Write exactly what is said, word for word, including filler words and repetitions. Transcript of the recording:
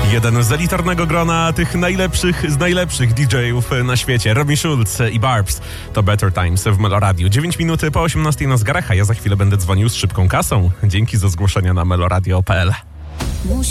Jeden z elitarnego grona tych najlepszych z najlepszych D J-ów na świecie. Robin Schulz i Barbs. To Better Times w Meloradiu. dziewięć minut po osiemnastej na zegarach, a ja za chwilę będę dzwonił z szybką kasą. Dzięki za zgłoszenia na meloradio kropka p l.